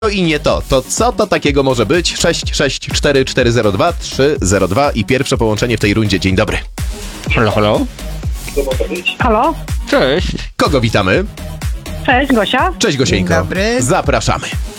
i nie to. To co to takiego może być? 664402302 i pierwsze połączenie w tej rundzie. Dzień dobry. Halo, halo. Halo? Cześć. Kogo witamy? Cześć, Gosia. Cześć Gosieńko. Dzień dobry. Zapraszamy.